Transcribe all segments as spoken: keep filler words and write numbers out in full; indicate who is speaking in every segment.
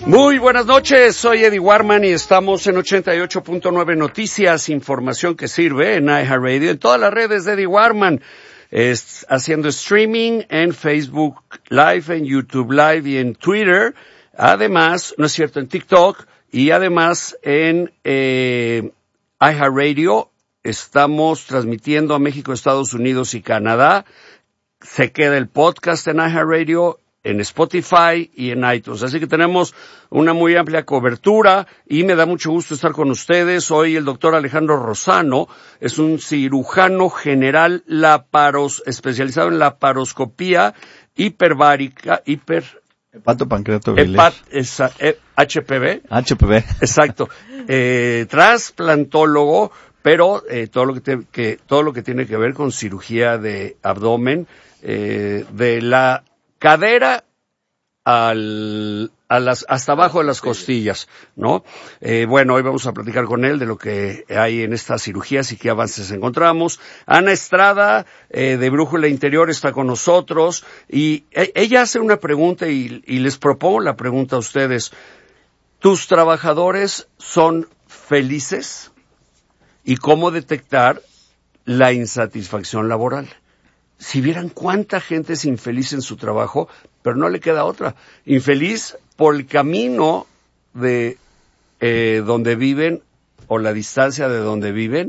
Speaker 1: Muy buenas noches, soy Eddie Warman y estamos en ochenta y ocho punto nueve Noticias, información que sirve en iHeartRadio, en todas las redes de Eddie Warman, es, haciendo streaming en Facebook Live, en YouTube Live y en Twitter, además, no es cierto, en TikTok, y además en eh, iHeartRadio estamos transmitiendo a México, Estados Unidos y Canadá. Se queda el podcast en iHeartRadio, en Spotify y en iTunes. Así que tenemos una muy amplia cobertura y me da mucho gusto estar con ustedes. Hoy el doctor Alejandro Rosano es un cirujano general laparos, especializado en laparoscopía hiperbárica, hiper...
Speaker 2: Hepatopancreatobiliar.
Speaker 1: Hepat, esa, eh, H P V.
Speaker 2: H P V.
Speaker 1: Exacto. Eh, trasplantólogo, pero eh, todo lo que, te, que todo lo que tiene que ver con cirugía de abdomen, eh, de la cadera al, a las, hasta abajo de las costillas, ¿no? Eh, bueno, hoy vamos a platicar con él de lo que hay en estas cirugías y qué avances encontramos. Ana Estrada, eh, de Brújula Interior, está con nosotros y eh, ella hace una pregunta y, y les propongo la pregunta a ustedes. ¿Tus trabajadores son felices? ¿Y cómo detectar la insatisfacción laboral? Si vieran cuánta gente es infeliz en su trabajo, pero no le queda otra. Infeliz por el camino de eh, donde viven o la distancia de donde viven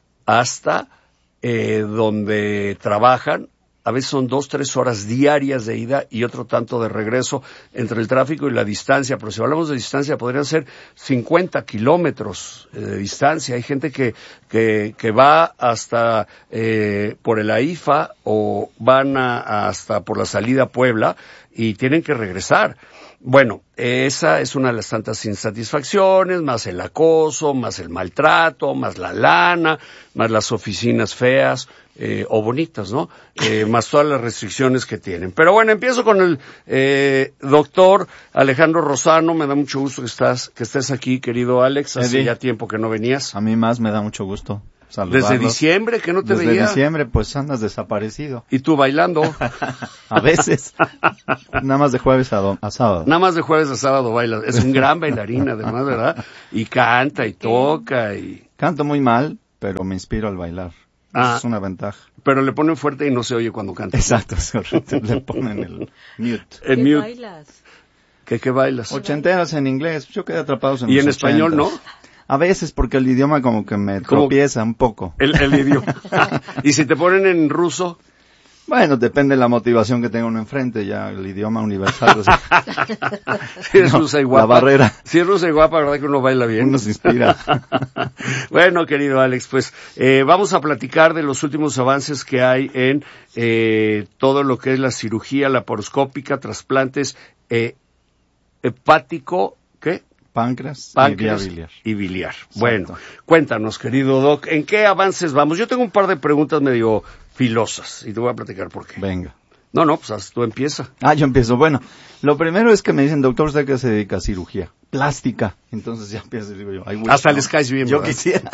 Speaker 1: hasta eh, donde trabajan. A veces son dos, tres horas diarias de ida y otro tanto de regreso entre el tráfico y la distancia. Pero si hablamos de distancia, podrían ser cincuenta kilómetros de distancia. Hay gente que que, que va hasta eh, por el A I F A o van a, hasta por la salida a Puebla y tienen que regresar. Bueno, esa es una de las tantas insatisfacciones, más el acoso, más el maltrato, más la lana, más las oficinas feas eh, o bonitas, ¿no? Eh, más todas las restricciones que tienen. Pero bueno, empiezo con el eh, doctor Alejandro Rosano. Me da mucho gusto que estás, que estés aquí, querido Alex. Hace
Speaker 2: Eddie,
Speaker 1: ya tiempo que no venías.
Speaker 2: A mí más me da mucho gusto saludarlos.
Speaker 1: Desde diciembre que no te
Speaker 2: Desde
Speaker 1: veía.
Speaker 2: Desde diciembre, pues andas desaparecido.
Speaker 1: ¿Y tú bailando?
Speaker 2: A veces. Nada más de jueves a, do- a sábado.
Speaker 1: Nada más de jueves a sábado baila. Es un gran bailarín, además, ¿verdad? Y canta y toca y...
Speaker 2: Canto muy mal, pero me inspiro al bailar.
Speaker 1: Ah,
Speaker 2: Eso es una ventaja.
Speaker 1: Pero le ponen fuerte y no se oye cuando canta.
Speaker 2: Exacto, es correcto. Le ponen el mute.
Speaker 1: El
Speaker 3: ¿Qué
Speaker 1: mute.
Speaker 3: bailas?
Speaker 1: ¿Qué, qué bailas?
Speaker 2: Ochenteras en inglés. Yo quedé atrapado en
Speaker 1: ¿Y
Speaker 2: los
Speaker 1: en español
Speaker 2: ochentas.
Speaker 1: no?
Speaker 2: A veces, porque el idioma como que me
Speaker 1: ¿Cómo?
Speaker 2: tropieza un poco.
Speaker 1: El, el idioma. ¿Y si te ponen en ruso?
Speaker 2: Bueno, depende de la motivación que tenga uno enfrente, ya el idioma universal. Pues,
Speaker 1: Si eres
Speaker 2: no,
Speaker 1: rusa y guapa.
Speaker 2: La barrera.
Speaker 1: Si es rusa y guapa, ¿verdad que uno baila bien?
Speaker 2: Uno se inspira.
Speaker 1: Bueno, querido Alex, pues eh, vamos a platicar de los últimos avances que hay en eh, todo lo que es la cirugía laparoscópica, trasplantes eh, hepático, ¿qué?
Speaker 2: Páncreas,
Speaker 1: Páncreas
Speaker 2: y vía biliar.
Speaker 1: y biliar.
Speaker 2: Exacto.
Speaker 1: Bueno, cuéntanos, querido Doc, ¿en qué avances vamos? Yo tengo un par de preguntas medio filosas y te voy a platicar por qué.
Speaker 2: Venga.
Speaker 1: No, no, pues haz, tú empieza.
Speaker 2: Ah, yo empiezo. Bueno, lo primero es que me dicen, doctor, ¿usted qué se dedica a cirugía? Plástica. Entonces ya empiezo y digo yo, ay, güey,
Speaker 1: Hasta
Speaker 2: no.
Speaker 1: les caes bien,
Speaker 2: Yo
Speaker 1: ¿verdad?
Speaker 2: quisiera.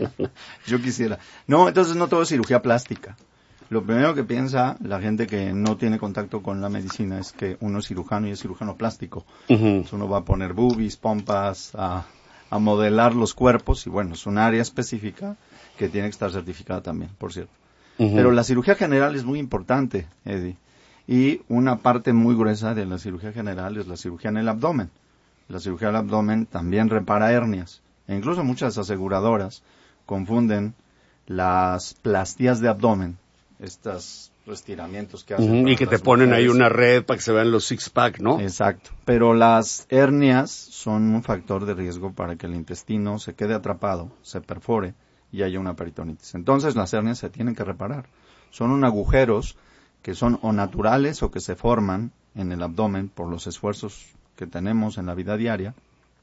Speaker 2: Yo quisiera. No, entonces no todo es cirugía plástica. Lo primero que piensa la gente que no tiene contacto con la medicina es que uno es cirujano y es cirujano plástico.
Speaker 1: Uh-huh.
Speaker 2: Entonces uno va a poner boobies, pompas, a, a modelar los cuerpos y bueno, es un área específica que tiene que estar certificada también, por cierto.
Speaker 1: Uh-huh.
Speaker 2: Pero la cirugía general es muy importante, Eddie. Y una parte muy gruesa de la cirugía general es la cirugía en el abdomen. La cirugía del abdomen también repara hernias. E incluso muchas aseguradoras confunden las plastías de abdomen, estos estiramientos que hacen.
Speaker 1: Uh-huh.
Speaker 2: para
Speaker 1: Y que te
Speaker 2: las
Speaker 1: ponen ahí
Speaker 2: mujeres.
Speaker 1: una red para que se vean los six-pack, ¿no?
Speaker 2: Exacto. Pero las hernias son un factor de riesgo para que el intestino se quede atrapado, se perfore y haya una peritonitis. Entonces las hernias se tienen que reparar. Son un agujeros que son o naturales o que se forman en el abdomen por los esfuerzos que tenemos en la vida diaria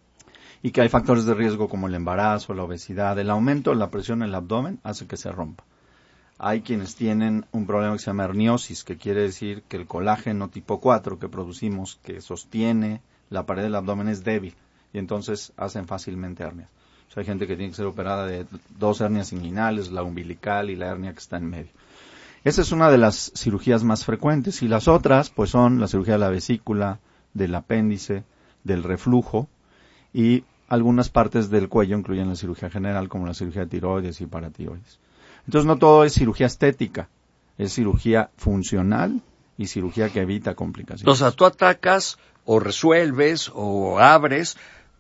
Speaker 2: y que hay factores de riesgo como el embarazo, la obesidad, el aumento de la presión en el abdomen hace que se rompa. Hay quienes tienen un problema que se llama herniosis, que quiere decir que el colágeno tipo cuatro que producimos, que sostiene la pared del abdomen, es débil y entonces hacen fácilmente hernias. O sea, hay gente que tiene que ser operada de dos hernias inguinales, la umbilical y la hernia que está en medio. Esa es una de las cirugías más frecuentes y las otras pues son la cirugía de la vesícula, del apéndice, del reflujo, y algunas partes del cuello incluyen la cirugía general, como la cirugía de tiroides y paratiroides. Entonces no todo es cirugía estética, es cirugía funcional y cirugía que evita complicaciones.
Speaker 1: O sea, tú atacas o resuelves o abres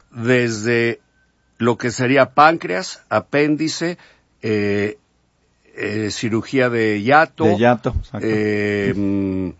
Speaker 1: desde lo que sería páncreas, apéndice, eh, eh, cirugía de hiato,
Speaker 2: de hiato, exacto.
Speaker 1: Eh,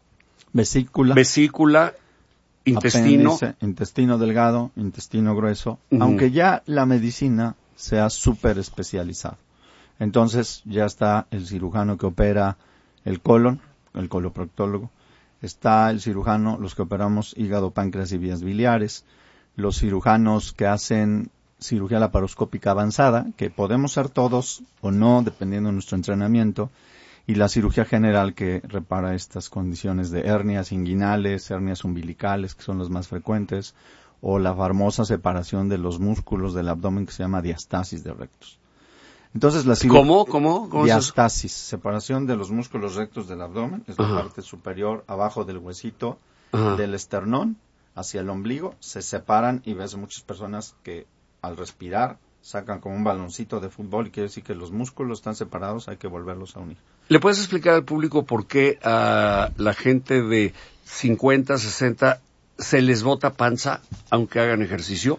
Speaker 2: vesícula,
Speaker 1: vesícula, intestino,
Speaker 2: apéndice, intestino delgado, intestino grueso,
Speaker 1: uh-huh.
Speaker 2: aunque ya la medicina se ha súper especializado. Entonces ya está el cirujano que opera el colon, el coloproctólogo, está el cirujano, los que operamos hígado, páncreas y vías biliares, los cirujanos que hacen cirugía laparoscópica avanzada, que podemos ser todos o no, dependiendo de nuestro entrenamiento, y la cirugía general que repara estas condiciones de hernias inguinales, hernias umbilicales, que son las más frecuentes, o la famosa separación de los músculos del abdomen que se llama diastasis de rectus. Entonces la cirugía...
Speaker 1: ¿Cómo? ¿Cómo? ¿Cómo
Speaker 2: diastasis, separación de los músculos rectos del abdomen, es la
Speaker 1: Ajá.
Speaker 2: parte superior, abajo del huesito,
Speaker 1: Ajá.
Speaker 2: del esternón, hacia el ombligo, se separan y ves muchas personas que al respirar sacan como un baloncito de fútbol y quiere decir que los músculos están separados, hay que volverlos a unir.
Speaker 1: ¿Le puedes explicar al público por qué a la gente de cincuenta, sesenta se les bota panza aunque hagan ejercicio?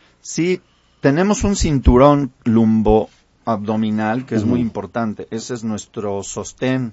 Speaker 2: Sí, tenemos un cinturón lumbo abdominal que es uh-huh. muy importante. Ese es nuestro sostén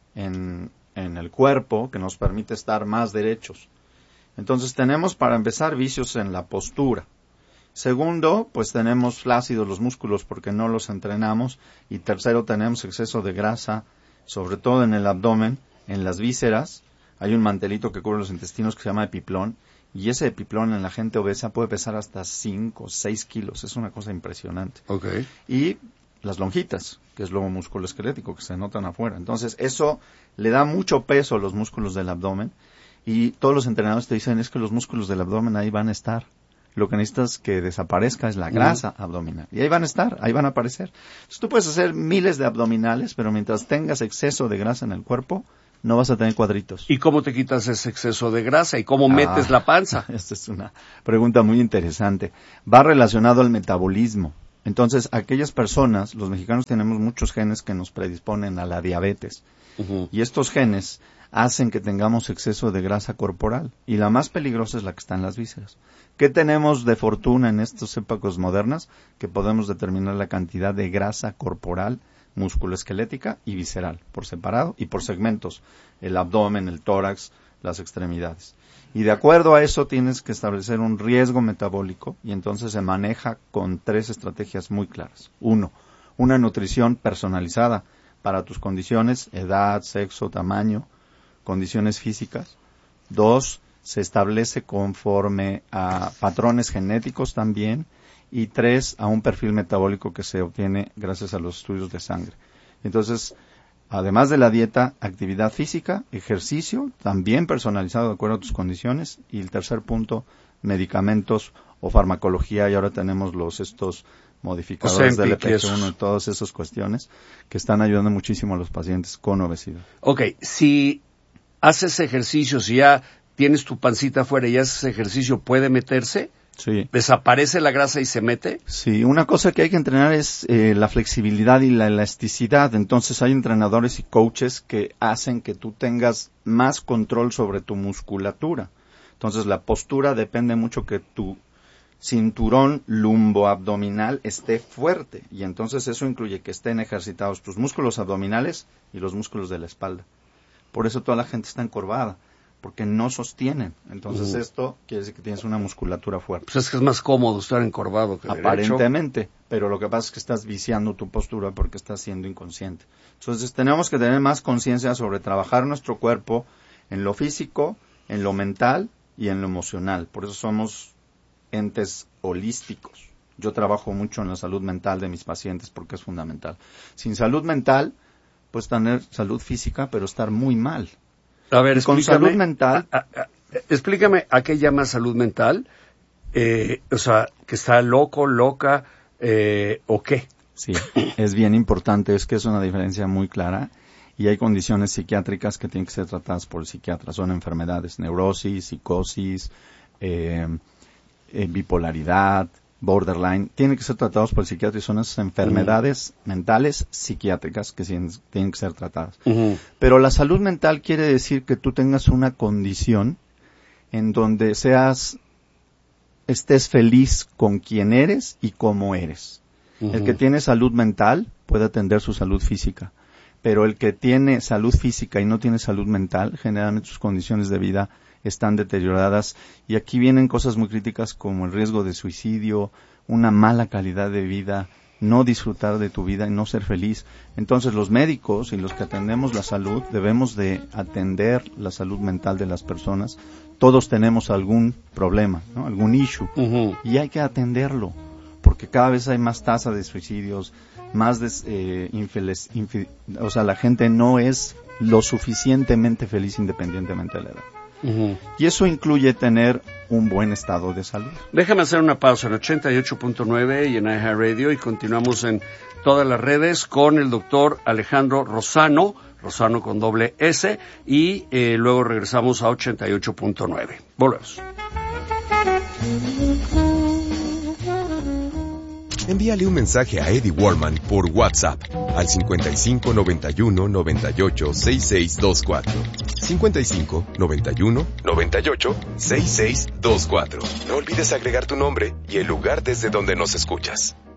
Speaker 2: en, en el cuerpo que nos permite estar más derechos. Entonces tenemos para empezar vicios en la postura. Segundo, pues tenemos flácidos los músculos porque no los entrenamos. Y tercero, tenemos exceso de grasa, sobre todo en el abdomen, en las vísceras. Hay un mantelito que cubre los intestinos que se llama epiplón. Y ese epiplón en la gente obesa puede pesar hasta cinco, seis kilos. Es una cosa impresionante.
Speaker 1: Okay.
Speaker 2: Y las lonjitas, que es lobo musculoesquelético, que se notan afuera. Entonces, eso le da mucho peso a los músculos del abdomen. Y todos los entrenadores te dicen, es que los músculos del abdomen ahí van a estar. Lo que necesitas que desaparezca es la grasa uh-huh. abdominal. Y ahí van a estar, ahí van a aparecer. Entonces, tú puedes hacer miles de abdominales, pero mientras tengas exceso de grasa en el cuerpo, no vas a tener cuadritos.
Speaker 1: ¿Y cómo te quitas ese exceso de grasa? ¿Y cómo ah, metes la panza?
Speaker 2: Esta es una pregunta muy interesante. Va relacionado al metabolismo. Entonces, aquellas personas, los mexicanos tenemos muchos genes que nos predisponen a la diabetes. Uh-huh. Y estos genes hacen que tengamos exceso de grasa corporal. Y la más peligrosa es la que está en las vísceras. ¿Qué tenemos de fortuna en estas épocas modernas? Que podemos determinar la cantidad de grasa corporal, musculoesquelética y visceral, por separado y por segmentos, el abdomen, el tórax, las extremidades. Y de acuerdo a eso tienes que establecer un riesgo metabólico y entonces se maneja con tres estrategias muy claras. Uno, una nutrición personalizada para tus condiciones, edad, sexo, tamaño, condiciones físicas. Dos, se establece conforme a patrones genéticos también. Y tres, a un perfil metabólico que se obtiene gracias a los estudios de sangre. Entonces, además de la dieta, actividad física, ejercicio, también personalizado de acuerdo a tus condiciones. Y el tercer punto, medicamentos o farmacología. Y ahora tenemos los estos modificadores del L P G uno y todas esas cuestiones que están ayudando muchísimo a los pacientes con obesidad.
Speaker 1: Ok, si haces ejercicio, si ya tienes tu pancita afuera y haces ejercicio, ¿puede meterse?
Speaker 2: Sí.
Speaker 1: ¿Desaparece la grasa y se mete?
Speaker 2: Sí, una cosa que hay que entrenar es eh, la flexibilidad y la elasticidad. Entonces hay entrenadores y coaches que hacen que tú tengas más control sobre tu musculatura. Entonces la postura depende mucho que tu cinturón lumboabdominal esté fuerte. Y entonces eso incluye que estén ejercitados tus músculos abdominales y los músculos de la espalda. Por eso toda la gente está encorvada. Porque no sostienen. Entonces uh. esto quiere decir que tienes una musculatura fuerte.
Speaker 1: Pues es que es más cómodo estar encorvado que
Speaker 2: aparentemente,
Speaker 1: derecho.
Speaker 2: Pero lo que pasa es que estás viciando tu postura porque estás siendo inconsciente. Entonces tenemos que tener más conciencia sobre trabajar nuestro cuerpo en lo físico, en lo mental y en lo emocional. Por eso somos entes holísticos. Yo trabajo mucho en la salud mental de mis pacientes porque es fundamental. Sin salud mental, puedes tener salud física, pero estar muy mal.
Speaker 1: A ver,
Speaker 2: con salud mental.
Speaker 1: A, a, a, explícame a qué llamas salud mental. Eh, o sea, que está loco, loca, eh, o qué.
Speaker 2: Sí, es bien importante. Es que es una diferencia muy clara. Y hay condiciones psiquiátricas que tienen que ser tratadas por el psiquiatra. Son enfermedades, neurosis, psicosis, eh, eh, bipolaridad, borderline, tienen que ser tratados por el psiquiatra y son esas enfermedades uh-huh. mentales psiquiátricas que tienen que ser tratadas. Uh-huh. Pero la salud mental quiere decir que tú tengas una condición en donde seas, estés feliz con quien eres y cómo eres. Uh-huh. El que tiene salud mental puede atender su salud física, pero el que tiene salud física y no tiene salud mental, generalmente sus condiciones de vida están deterioradas, y aquí vienen cosas muy críticas como el riesgo de suicidio, una mala calidad de vida, no disfrutar de tu vida y no ser feliz. Entonces los médicos y los que atendemos la salud debemos de atender la salud mental de las personas. Todos tenemos algún problema, ¿no? Algún issue, uh-huh. y hay que atenderlo, porque cada vez hay más tasa de suicidios, más de, eh, infeliz, infeliz, o sea, la gente no es lo suficientemente feliz independientemente de la edad. Uh-huh. Y eso incluye tener un buen estado de salud.
Speaker 1: Déjame hacer una pausa en ochenta y ocho punto nueve y en iHeartRadio, y continuamos en todas las redes con el doctor Alejandro Rossano, Rossano con doble S, y eh, luego regresamos a ochenta y ocho punto nueve. Volvemos.
Speaker 3: Envíale un mensaje a Eddie Warman por WhatsApp al cincuenta y cinco noventa y uno noventa y ocho sesenta y seis veinticuatro. cincuenta y cinco noventa y uno noventa y ocho sesenta y seis veinticuatro. No olvides agregar tu nombre y el lugar desde donde nos escuchas.